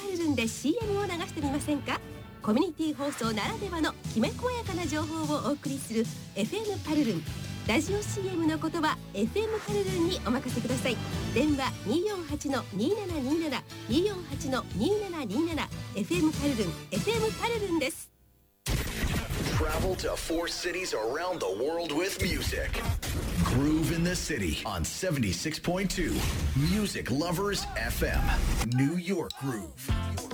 ルルンで CM を流してみませんか。コミュニティ放送ならではのきめ細やかな情報をお送りする FM パルルン。ラジオ CM の言葉 FM パルルンにお任せください。電話 248-2727 248-2727 FM パルルン FM パルルンです。 Travel to 4 cities around the world with music. Groove in the City on 76.2 Music Lovers FM. New York Groove.